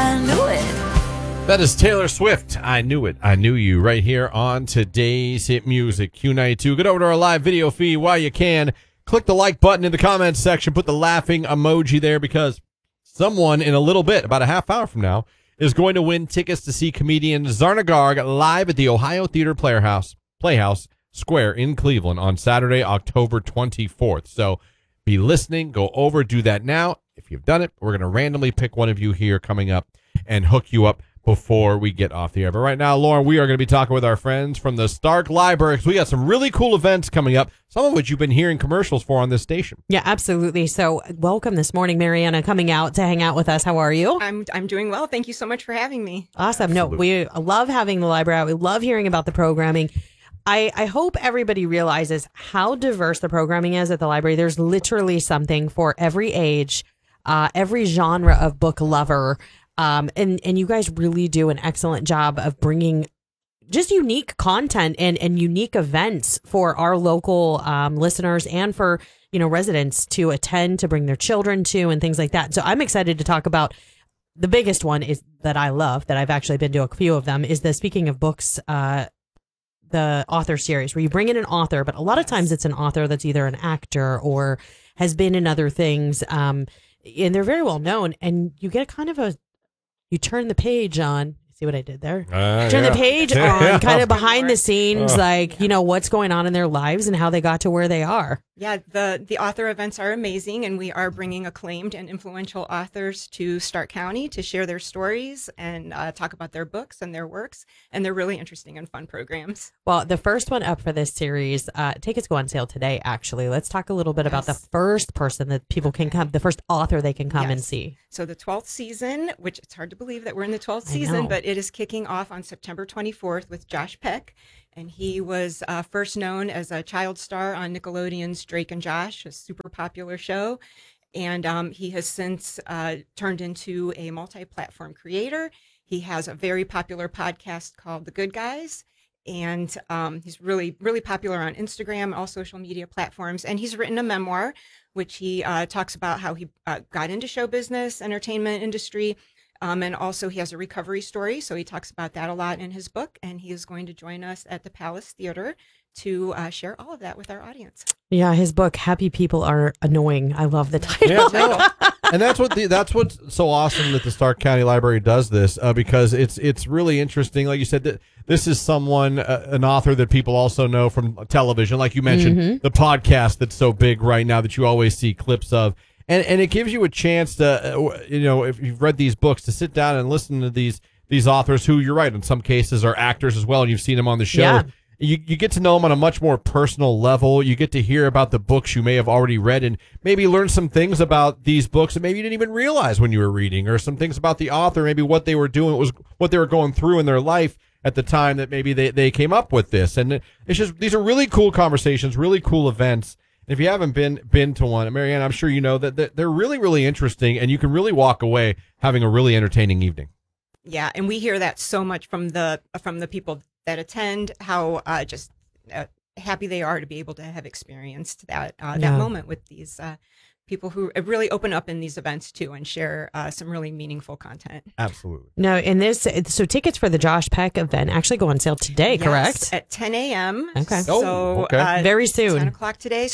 I knew it. That is Taylor Swift. I knew it. I knew you right here on today's Hit Music Q92. Get over to our live video feed while you can. Click the like button in the comments section. Put the laughing emoji there because someone in a little bit, about a half hour from now, is going to win tickets to see comedian Zarna Garg live at the Ohio Theater Playhouse Square in Cleveland on Saturday, October 24th. So be listening. Go over. Do that now. If you've done it, we're going to randomly pick one of you here coming up and hook you up before we get off the air. But right now, Lauren, we are going to be talking with our friends from the Stark Library because we got some really cool events coming up, some of which you've been hearing commercials for on this station. Yeah, absolutely. So welcome this morning, Mariana, coming out to hang out with us. How are you? I'm doing well. Thank you so much for having me. Awesome. Absolutely. No, we love having the library out. We love hearing about the programming. I hope everybody realizes how diverse the programming is at the library. There's literally something for every age, every genre of book lover. And you guys really do an excellent job of bringing just unique content and unique events for our local listeners and for, residents to attend, to bring their children to and things like that. So I'm excited to talk about the biggest one is that I love, that I've actually been to a few of them, is the Speaking of Books, the author series where you bring in an author, but a lot of times it's an author that's either an actor or has been in other things. And they're very well known. And you get you turn the page on. See what I did there? Turn the page on, kind of behind the scenes, what's going on in their lives and how they got to where they are. Yeah, the author events are amazing, and we are bringing acclaimed and influential authors to Stark County to share their stories and talk about their books and their works, and they're really interesting and fun programs. Well, the first one up for this series, tickets go on sale today, actually. Let's talk a little bit about the first person that people can come, the first author they can come and see. So the 12th season, which it's hard to believe that we're in the 12th season, but it is kicking off on September 24th with Josh Peck. And he was first known as a child star on Nickelodeon's Drake and Josh, a super popular show. And he has since turned into a multi-platform creator. He has a very popular podcast called The Good Guys. And he's really, really popular on Instagram, all social media platforms. And he's written a memoir, which he talks about how he got into show business, entertainment industry. And also he has a recovery story. So he talks about that a lot in his book. And he is going to join us at the Palace Theater to share all of that with our audience. Yeah, his book, Happy People Are Annoying. I love the title. Yeah, and that's what's so awesome that the Stark County Library does this because it's really interesting. Like you said, that this is someone, an author that people also know from television. Like you mentioned, the podcast that's so big right now that you always see clips of. And it gives you a chance to, if you've read these books, to sit down and listen to these authors who, you're right, in some cases are actors as well, and you've seen them on the show. Yeah. You get to know them on a much more personal level. You get to hear about the books you may have already read and maybe learn some things about these books that maybe you didn't even realize when you were reading, or some things about the author, maybe what they were doing, what they were going through in their life at the time that maybe they came up with this. And it's just, these are really cool conversations, really cool events. If you haven't been to one, Marianne, I'm sure you know that they're really, really interesting, and you can really walk away having a really entertaining evening. Yeah, and we hear that so much from the people that attend, how just happy they are to be able to have experienced that moment with these people who really open up in these events too and share some really meaningful content. Absolutely. No, and so tickets for the Josh Peck event actually go on sale today, correct? At 10 a.m. Okay. So very soon. 10 o'clock today,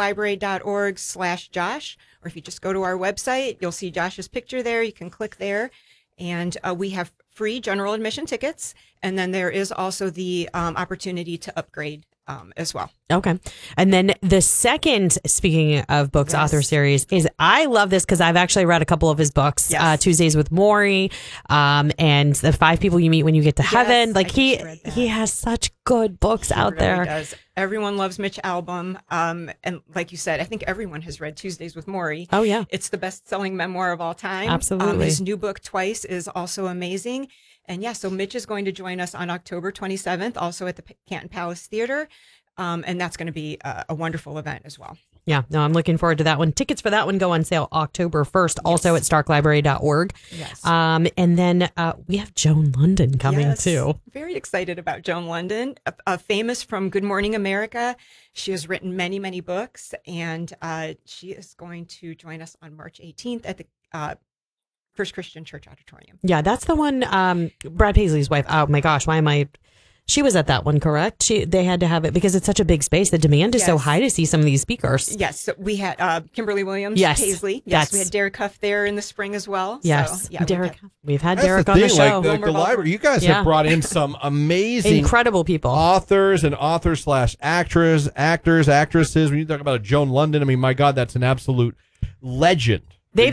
starklibrary.org/Josh. Or if you just go to our website, you'll see Josh's picture there. You can click there. And we have free general admission tickets. And then there is also the opportunity to upgrade as well. Okay. And then the second, speaking of books, author series is, I love this because I've actually read a couple of his books, Tuesdays with Maury, and The 5 People You Meet When You Get to Heaven. Like he has such good books out there. He does. Everyone loves Mitch Albom. And like you said, I think everyone has read Tuesdays with Maury. Oh, yeah. It's the best-selling memoir of all time. Absolutely. His new book, Twice, is also amazing. And so Mitch is going to join us on October 27th, also at the Canton Palace Theater. And that's going to be a wonderful event as well. Yeah, no, I'm looking forward to that one. Tickets for that one go on sale October 1st, also at starklibrary.org. Yes. And then we have Joan London coming too. Very excited about Joan London, famous from Good Morning America. She has written many, many books, and she is going to join us on March 18th at the First Christian Church Auditorium. Yeah, that's the one. Brad Paisley's wife. Oh my gosh, why am I? She was at that one, correct? They had to have it because it's such a big space. The demand is so high to see some of these speakers. Yes, so we had Kimberly Williams, Yes, Paisley. Yes, we had Derek Huff there in the spring as well. Yes, so, yeah, Derek. We've had That's Derek the on the thing, show. like the library. You guys have brought in some amazing, incredible people, authors and authors/actors, actresses. When you talk about Joan London, I mean, my God, that's an absolute legend. They've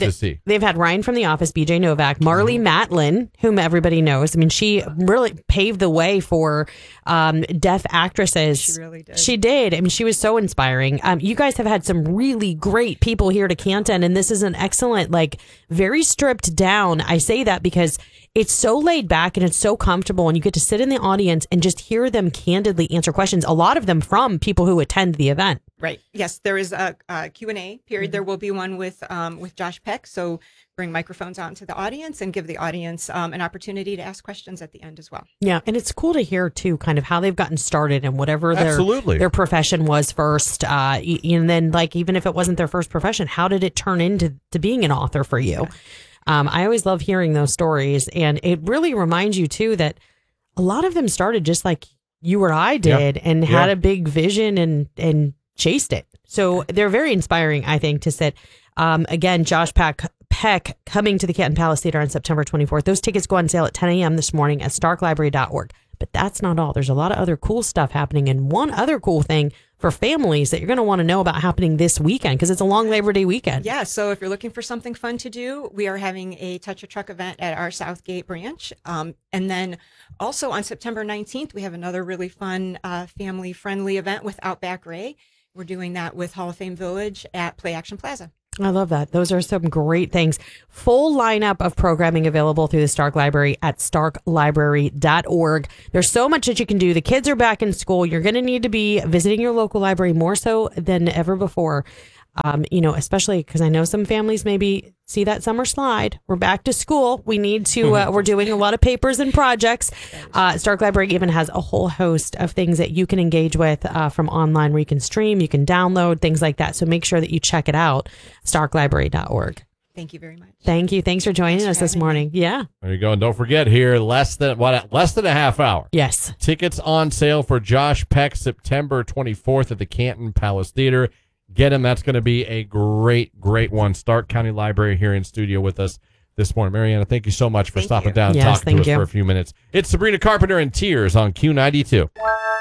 had Ryan from The Office, BJ Novak, Marlee Matlin, whom everybody knows. I mean, she really paved the way for deaf actresses. She really did. She did. I mean, she was so inspiring. You guys have had some really great people here to Canton, and this is an excellent, like, very stripped down. I say that because it's so laid back and it's so comfortable, and you get to sit in the audience and just hear them candidly answer questions, a lot of them from people who attend the event. Right. Yes, there is a Q&A period. There will be one with Josh Peck. So bring microphones out into the audience and give the audience an opportunity to ask questions at the end as well. Yeah, and it's cool to hear too, kind of how they've gotten started and whatever their profession was first, and then like even if it wasn't their first profession, how did it turn into being an author for you? I always love hearing those stories, and it really reminds you too that a lot of them started just like you or I did, and had a big vision and chased it. So they're very inspiring, I think, to sit. Again, Josh Peck coming to the Canton Palace Theater on September 24th. Those tickets go on sale at 10 a.m. this morning at starklibrary.org. But that's not all. There's a lot of other cool stuff happening. And one other cool thing for families that you're going to want to know about happening this weekend, because it's a long Labor Day weekend. Yeah, so if you're looking for something fun to do, we are having a Touch a Truck event at our Southgate branch. And then also on September 19th, we have another really fun family-friendly event with Outback Ray. We're doing that with Hall of Fame Village at Play Action Plaza. I love that. Those are some great things. Full lineup of programming available through the Stark Library at starklibrary.org. There's so much that you can do. The kids are back in school. You're going to need to be visiting your local library more so than ever before. Especially because I know some families maybe see that summer slide. We're back to school. We need to, we're doing a lot of papers and projects. Stark Library even has a whole host of things that you can engage with from online where you can stream, you can download, things like that. So make sure that you check it out, starklibrary.org. Thank you very much. Thank you. Thanks for joining us this morning. Yeah. There you go. And don't forget here, less than a half hour. Yes. Tickets on sale for Josh Peck, September 24th at the Canton Palace Theater. Get him. That's going to be a great, great one. Stark County Library here in studio with us this morning. Mariana, thank you so much for stopping down and talking to us for a few minutes. It's Sabrina Carpenter and Tears on Q92.